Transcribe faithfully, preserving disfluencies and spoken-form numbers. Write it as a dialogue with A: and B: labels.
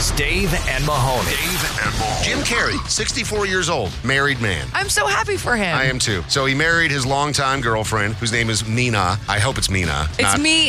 A: It's Dave and Mahoney.
B: Dave and Mahoney. Jim Carrey, sixty-four years old, married man.
C: I'm so happy for him.
B: I am too. So he married his longtime girlfriend, whose name is Mina. I hope it's Mina.
C: It's
B: not-
C: me